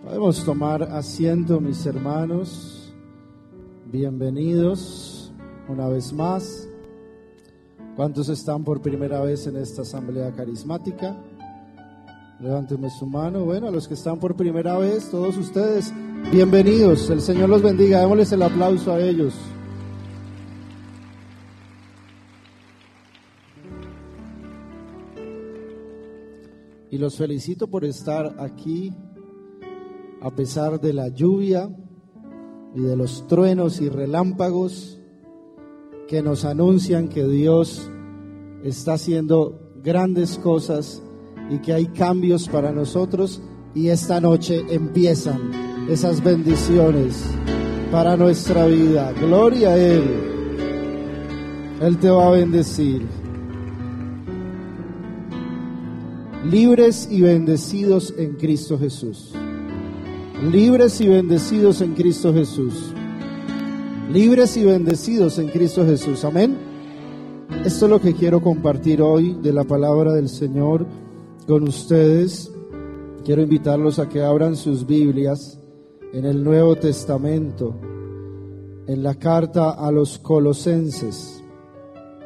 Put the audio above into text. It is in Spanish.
Podemos tomar asiento, mis hermanos. Bienvenidos una vez más. ¿Cuántos están por primera vez en esta asamblea carismática? Levánteme su mano. Bueno, a los que están por primera vez, todos ustedes, bienvenidos. El Señor los bendiga. Démosles el aplauso a ellos. Y los felicito por estar aquí a pesar de la lluvia y de los truenos y relámpagos que nos anuncian que Dios está haciendo grandes cosas y que hay cambios para nosotros, y esta noche empiezan esas bendiciones para nuestra vida. Gloria a Él. Él te va a bendecir. Libres y bendecidos en Cristo Jesús. Libres y bendecidos en Cristo Jesús. Libres y bendecidos en Cristo Jesús. Amén. Esto es lo que quiero compartir hoy de la palabra del Señor con ustedes. Quiero invitarlos a que abran sus Biblias en el Nuevo Testamento, en la carta a los Colosenses.